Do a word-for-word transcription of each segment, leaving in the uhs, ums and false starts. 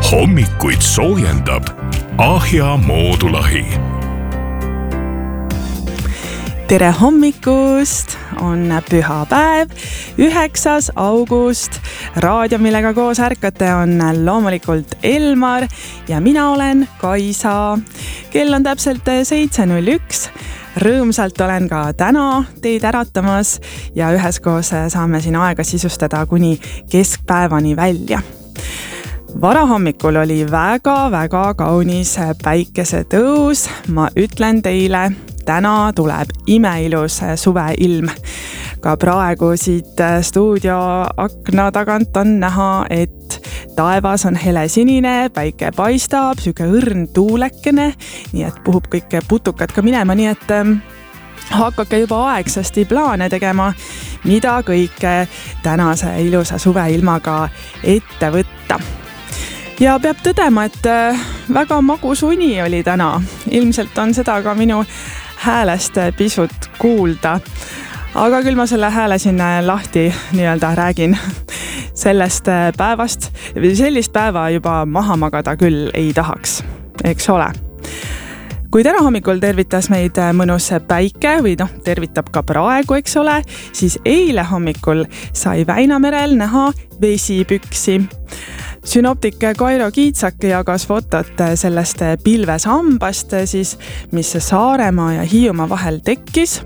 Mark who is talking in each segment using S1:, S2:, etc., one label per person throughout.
S1: hommikuid soojendab Ahja Moodulahi.
S2: Tere hommikust! On pühapäev, üheksas august. Raadio, millega koos ärkate, on loomulikult Elmar ja mina olen Kaisa. Kell on täpselt seitse null üks. Rõõmsalt olen ka täna teid äratamas ja üheskoos saame siin aega sisustada kuni keskpäevani välja. Varahommikul oli väga-väga kaunis päikesetõus. Ma ütlen teile, täna tuleb imeilus suveilm. Ka praegu siit stuudio akna tagant on näha, et taevas on helesinine, päike paistab, süke õrn tuulekene, nii et puhub kõik putukad ka minema, nii et hakake juba aegsasti plaane tegema, mida kõike tänase ilusa suveilmaga ette võtta. Ja peab tõdema, et väga magus uni oli täna. Ilmselt on seda ka minu häälest pisut kuulda. Aga küll ma selle hääle sinna lahti nii-öelda räägin sellest päevast. Sellist päeva juba maha magada küll ei tahaks, eks ole. Kui täna hommikul tervitas meid mõnus päike või noh, tervitab ka praegu, eks ole, siis eile hommikul sai Väinamerel näha vesipüksi. Synoptik Kairo Kiitsak jagas fotot sellest pilvesambast, siis, mis Saaremaa ja Hiiumaa vahel tekkis.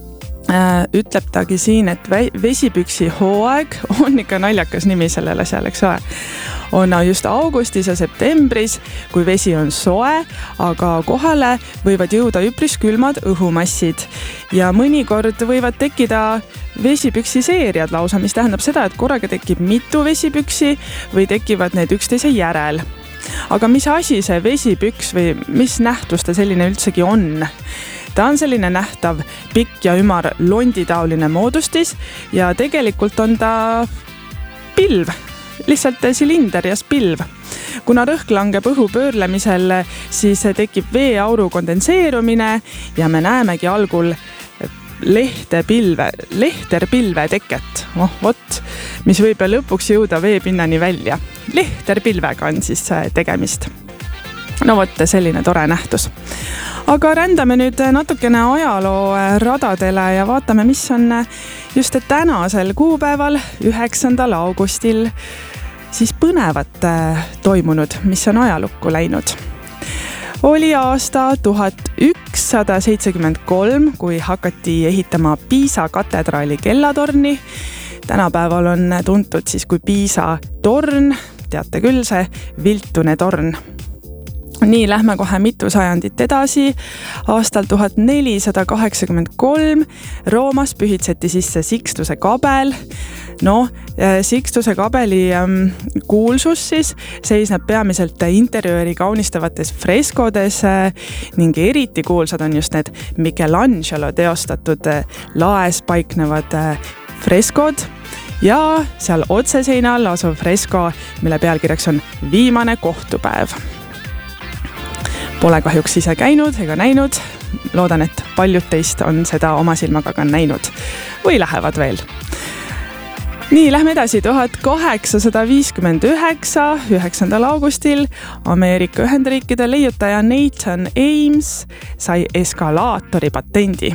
S2: Ütleb tagi siin, et vesipüksi hooaeg on ikka naljakas nimi sellele seal, eks ole. On just augustis ja septembris, kui vesi on soe, aga kohale võivad jõuda üpris külmad õhumassid. Ja mõnikord võivad tekkida vesipüksi seeriad lausa, mis tähendab seda, et korraga tekib mitu vesipüksi või tekivad need üksteise järel. Aga mis asi see vesipüks või mis nähtus ta selline üldsegi on? Ta on selline nähtav, pikk ja ümar londitaoline moodustis ja tegelikult on ta pilv, lihtsalt silinder ja spilv. Kuna rõhk langeb õhu pöörlemisel, siis tekib veeauru kondenseerumine ja me näemegi algul lehtepilve, lehterpilve teket. Oh, vot, mis võib lõpuks jõuda veepinnani välja. Lehterpilvega on siis tegemist. No vot, selline tore nähtus. Aga rändame nüüd natukene ajaloo radadele ja vaatame, mis on just tänasel kuupäeval, üheksandal augustil siis põnevat toimunud, mis on ajalukku läinud. Oli aasta tuhat ükssada seitsekümmend kolm, kui hakati ehitama Piisa katedraali kellatorni. Tänapäeval on tuntud siis kui Piisa torn, teate küll, see viltune torn. Nii, lähme kohe mitu sajandit edasi. Aastal tuhat nelisada kaheksakümmend kolm Roomas pühitseti sisse Sixtuse kabel. No, Sixtuse kabeli kuulsus siis seisneb peamiselt interjööri kaunistavates freskodes ning eriti kuulsad on just need Michelangelo teostatud laes paiknevad freskod ja seal otseseinal asuv fresko, mille pealkirjaks on Viimane kohtupäev. Pole kahjuks ise käinud ega näinud. Loodan, et paljud teist on seda oma silmaga ka näinud või lähevad veel. Nii, lähme edasi. tuhat kaheksasada viiskümmend üheksa, üheksandal augustil Ameerika Ühendriikide leiutaja Nathan Ames sai eskalaatori patendi.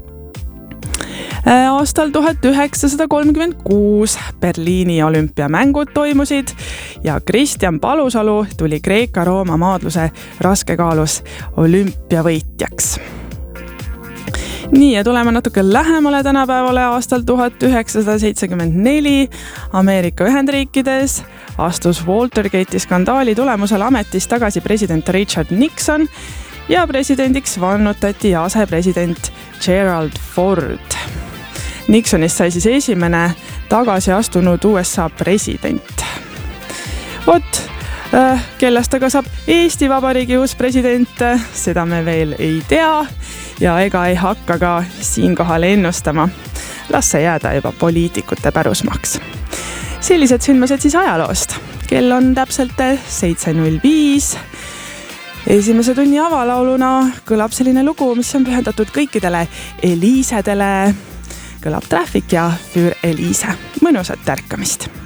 S2: Aastal tuhat üheksasada kolmkümmend kuus Berliini olümpiamängud toimusid ja Kristjan Palusalu tuli Kreeka-Rooma maadluse raskekaalus olümpiavõitjaks. Nii, ja tuleme natuke lähemale tänapäevale. Aastal tuhat üheksasada seitsekümmend neli Ameerika Ühendriikides astus Watergate'i skandaali tulemusel ametis tagasi president Richard Nixon ja presidendiks vannutati asepresident Gerald Ford. Nixonist sai siis esimene tagasi astunud U S A president. Vot, kellest aga saab Eesti Vabariigi uus president, seda me veel ei tea ja ega ei hakka ka siinkohal ennustama. Las see jääda juba poliitikute pärusmaks. Sellised sündmused siis ajaloost. Kell on täpselt seitse null viis. Esimese tunni avalauluna kõlab selline lugu, mis on pühendatud kõikidele Eliisedele. Kõlab Traffic ja Für Eliise. Mõnusat ärkamist!